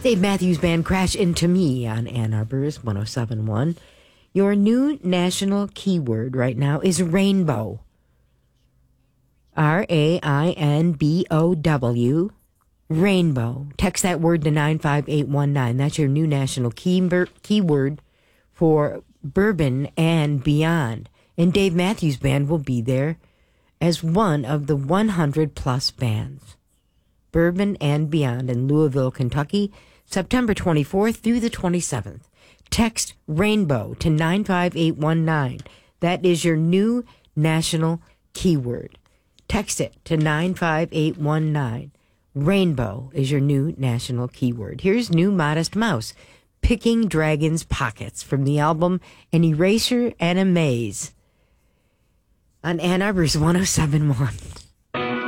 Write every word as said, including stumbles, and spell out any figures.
Dave Matthews Band, Crash Into Me on Ann Arbor's one oh seven point one. Your new national keyword right now is rainbow. R A I N B O W, rainbow. Text that word to nine five eight one nine. That's your new national key, keyword for Bourbon and beyond. And Dave Matthews Band will be there as one of the one hundred plus bands. Bourbon and Beyond in Louisville, Kentucky, September twenty-fourth through the twenty-seventh. Text rainbow to nine five eight one nine. That is your new national keyword. Text it to nine five eight one nine. Rainbow is your new national keyword. Here's New Modest Mouse, Picking Dragon's Pockets, from the album An Eraser and a Maze on Ann Arbor's one oh seven point one.